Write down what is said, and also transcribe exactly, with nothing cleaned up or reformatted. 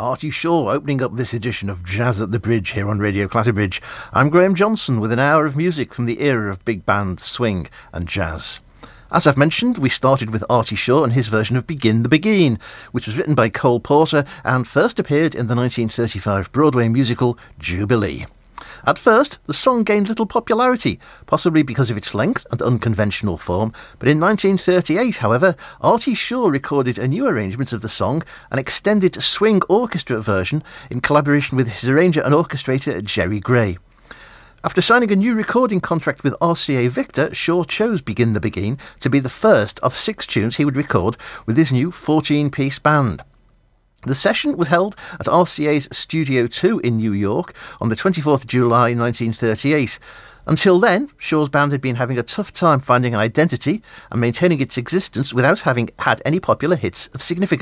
Artie Shaw opening up this edition of Jazz at the Bridge here on Radio Clatterbridge. I'm Graham Johnson with an hour of music from the era of big band, swing and jazz. As I've mentioned, we started with Artie Shaw and his version of Begin the Beguine, which was written by Cole Porter and first appeared in the nineteen thirty-five Broadway musical Jubilee. At first, the song gained little popularity, possibly because of its length and unconventional form, but in nineteen thirty-eight, however, Artie Shaw recorded a new arrangement of the song, an extended swing orchestra version, in collaboration with his arranger and orchestrator Jerry Gray. After signing a new recording contract with R C A Victor, Shaw chose Begin the Beguine to be the first of six tunes he would record with his new fourteen-piece band. The session was held at R C A's Studio two in New York on the twenty-fourth of July nineteen thirty-eight. Until then, Shaw's band had been having a tough time finding an identity and maintaining its existence without having had any popular hits of significance.